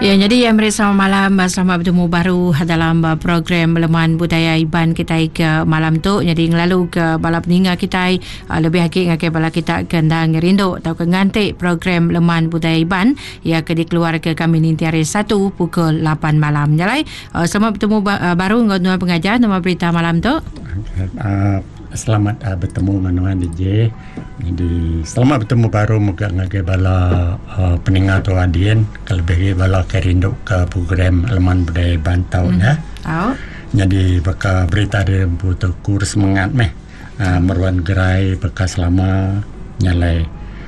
Ya, jadi selamat malam, selamat bertemu baru dalam program Leman Budaya Iban kita ke malam tu. Jadi ngelalu ke bala peningat kita lebih hakik ngake bala kita kendang rindu atau ke ngantik program Leman Budaya Iban ya ke dikeluar ke kami nanti hari 1 pukul 8 malam. Jalai selamat bertemu baru dengan pengajar nama berita malam tu. Selamat bertemu Manuan DJ. Jadi selamat bertemu baru muka ngake bala peningat tu adien kelebih bala kerindu ke program Leman Budaya Bantau ya. Jadi baka berita dia butuh kurs semangat meruan gerai baka selama nyalai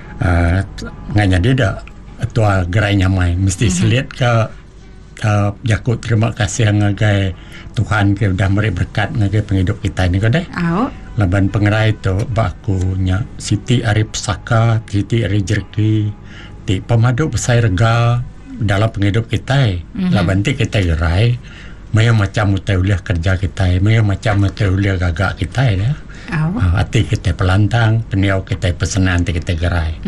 nganya dia dak tua gerai nyamai mesti selit ke jakut terima kasih ngagai Tuhan ke dah beri berkat ngagai penghidup kita ni ko deh. Laban pengerai tu bakunya Siti Arif Saka, Siti Arif Jerki, ti pemadu besar rega dalam penghidup kita. Laban ti kita gerai, maya macam mutauliah kerja kita, maya macam mutauliah gagak kita ya. Hati kita pelantang, peniau kita pesanan ti kita gerai.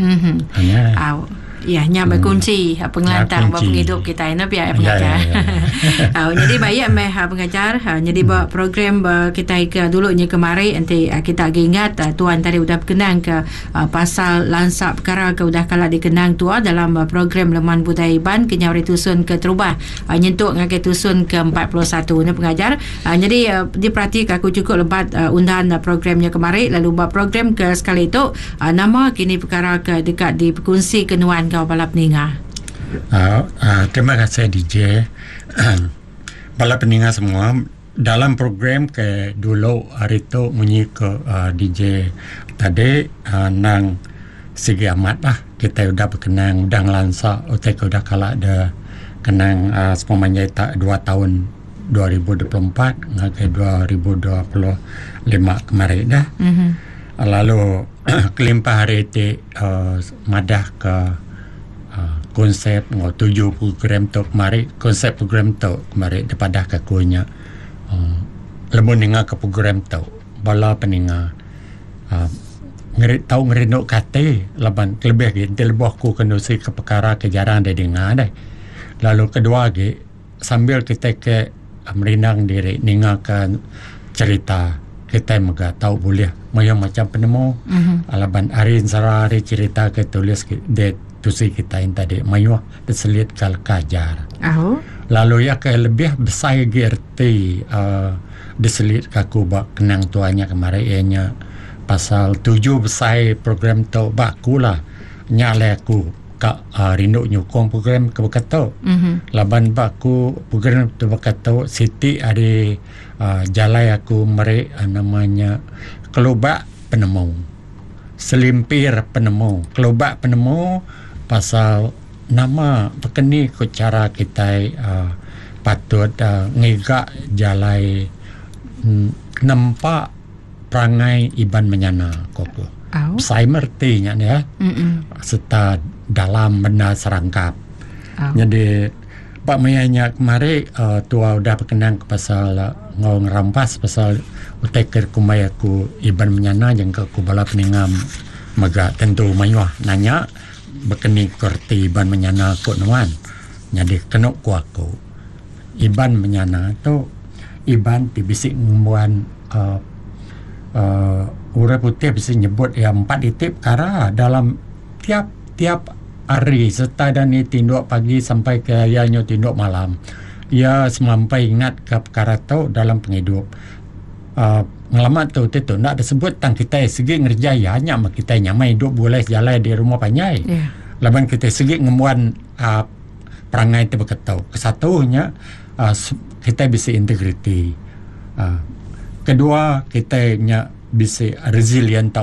Ya, nyampe kunci pengelantang penghidup kita ini pihak pengajar. Jadi baik pengajar. Jadi program kita ke dulunya kemari nanti kita ingat tuan tadi sudah berkenang ke pasal lansap perkara ke sudah kala dikenang tua dalam program Leman Budaya Iban kenyawari tusun ke terubah nyentuk ngake tusun ke 41 ni pengajar. Jadi diperhati aku cukup lebat undahan programnya kemari lalu buat program ke sekali itu nama kini perkara ke dekat di perkongsi kenuan kau bala peningat. Terima kasih DJ. Bala peningat semua dalam program ke dulu hari tu munyi ke DJ tadi nang segi amat lah kita udah berkenang udah ngelansa utek udah kalah ada kenang sepemanya tak 2 tahun 2024 ngakai 2025 kemarin dah. Lalu kelimpah hari ti madah ke konsep 7 program tu kemari konsep program tu kemari daripada kakunya lemun ninga ke program tu bala peninga tahu ngerinuk kate laban lebih gitu lebih aku kendusi ke perkara kejaran dia dengar dah. Lalu kedua lagi sambil kita ke merinang diri ninga ke cerita kita mega tahu boleh macam penemu alaban arin sarari cerita ke tulis de tusi kita yang tadi mayuah terselit kal kajar. Lalu ya ke lebih besar gerti diselit kaku bak kenang tuanya kemarin ianya pasal 7 besar program tu bakulah nyale aku ka rindu nyukong program ke bakato. Laban baku program tu bakato Siti ada jalai aku meri namanya kelubak penemu. Selimpir penemu, kelubak penemu pasal nama berkeni ke cara kita patut ngigak jalai nampak perangai Iban menyana koko. Saya mertinya ya. Serta dalam benda serangkap. Jadi Pak Mayanya kemari tua udah berkenang ke pasal ngong rampas pasal uteker kumayaku Iban menyana yang ke kubala peningam mega tentu mayuah nanya berkeni kerti Iban menyana kunuan. Jadi kena kuaku Iban menyana tu Iban tibisik ngumuan urap putih bisa nyebut 4 itip kara dalam tiap hari serta dan tinduk pagi sampai ke ianya tinduk malam. Ia semampai ingat ke perkara tu dalam penghidup. Ngelamat tu nak disebut tang kita segi ngerjaya hanya mak kita nyamai hidup boleh jalan di rumah panjai. Laban kita segi ngemuan perangai tu berkatau. Kesatunya kita bisa integriti. Kedua kita bisa resilient